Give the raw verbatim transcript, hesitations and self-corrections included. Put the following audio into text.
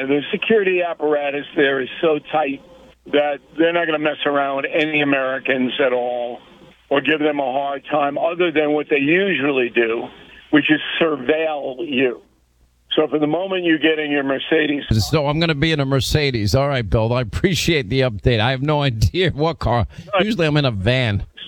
The security apparatus there is so tight that they're not going to mess around with any Americans at all or give them a hard time other than what they usually do, which is surveil you. So for the moment you get in your Mercedes. So I'm going to be in a Mercedes. All right, Bill. I appreciate the update. I have no idea what car. Usually I'm in a van.